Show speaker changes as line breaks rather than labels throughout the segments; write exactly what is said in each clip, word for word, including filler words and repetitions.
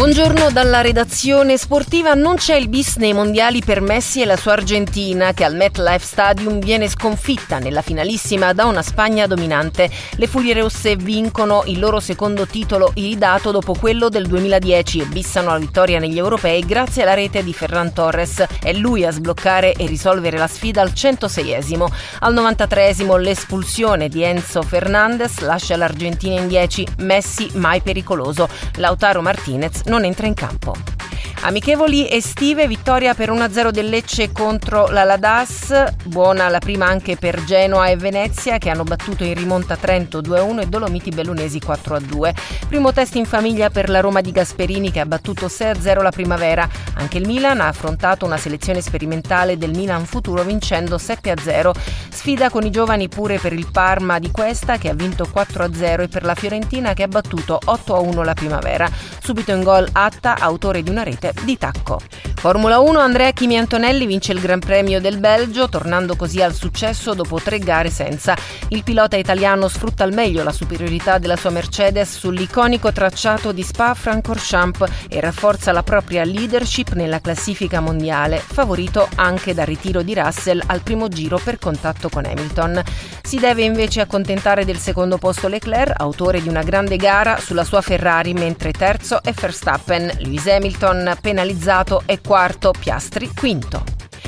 Buongiorno dalla redazione sportiva. Non c'è il bis nei mondiali per Messi e la sua Argentina, che al MetLife Stadium viene sconfitta nella finalissima da una Spagna dominante. Le Furie Rosse vincono il loro secondo titolo iridato dopo quello del duemiladieci e bissano la vittoria negli europei grazie alla rete di Ferran Torres. È lui a sbloccare e risolvere la sfida al centoseiesimo. Al novantatreesimo l'espulsione di Enzo Fernandez lascia l'Argentina in dieci. Messi mai pericoloso. Lautaro Martinez non entra in campo. Amichevoli estive, vittoria per uno a zero del Lecce contro la Ladas, buona la prima anche per Genoa e Venezia che hanno battuto in rimonta Trento due a uno e Dolomiti Bellunesi quattro a due. Primo test in famiglia per la Roma di Gasperini che ha battuto sei a zero la Primavera. Anche il Milan ha affrontato una selezione sperimentale del Milan Futuro vincendo sette a zero. Sfida con i giovani pure per il Parma di Cuesta che ha vinto quattro a zero e per la Fiorentina che ha battuto otto a uno la Primavera. Subito in gol Atta, autore di una rete di tacco. Formula uno, Andrea Kimi Antonelli vince il Gran Premio del Belgio, tornando così al successo dopo tre gare senza. Il pilota italiano sfrutta al meglio la superiorità della sua Mercedes sull'iconico tracciato di Spa-Francorchamps e rafforza la propria leadership nella classifica mondiale, favorito anche dal ritiro di Russell al primo giro per contatto con Hamilton. Si deve invece accontentare del secondo posto Leclerc, autore di una grande gara sulla sua Ferrari, mentre terzo è Verstappen. Lewis Hamilton penalizzato e quarto, Piastri quinto.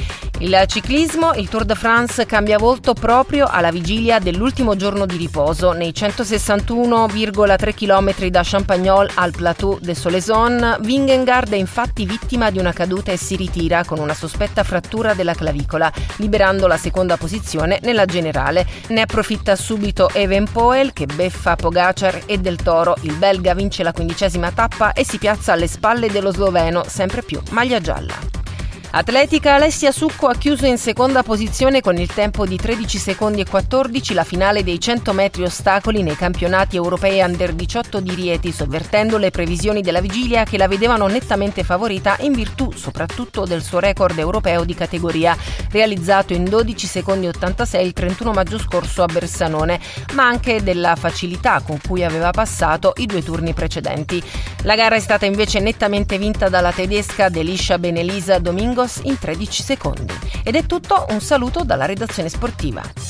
Il ciclismo, il Tour de France cambia volto proprio alla vigilia dell'ultimo giorno di riposo. Nei centosessantuno virgola tre chilometri da Champagnol al Plateau de Soleson, Vingegaard è infatti vittima di una caduta e si ritira con una sospetta frattura della clavicola, liberando la seconda posizione nella generale. Ne approfitta subito Evenepoel che beffa Pogacar e Del Toro. Il belga vince la quindicesima tappa e si piazza alle spalle dello sloveno, sempre più maglia gialla. Atletica, Alessia Succo ha chiuso in seconda posizione con il tempo di tredici secondi e quattordici la finale dei cento metri ostacoli nei campionati europei under diciotto di Rieti, sovvertendo le previsioni della vigilia che la vedevano nettamente favorita in virtù soprattutto del suo record europeo di categoria, realizzato in dodici secondi e ottantasei il trentuno maggio scorso a Bersanone, ma anche della facilità con cui aveva passato i due turni precedenti. La gara è stata invece nettamente vinta dalla tedesca Delisha Benelisa Domingos in tredici secondi. Ed è tutto, un saluto dalla redazione sportiva.